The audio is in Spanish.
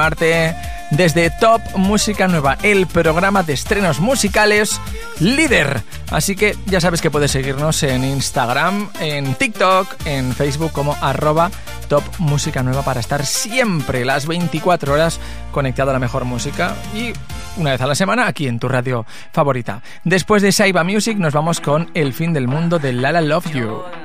Desde Top Música Nueva, el programa de estrenos musicales líder. Así que ya sabes que puedes seguirnos en Instagram, en TikTok, en Facebook como @Top Música Nueva para estar siempre las 24 horas conectado a la mejor música y una vez a la semana aquí en tu radio favorita. Después de Saiba Music nos vamos con El fin del mundo de Lala Love You.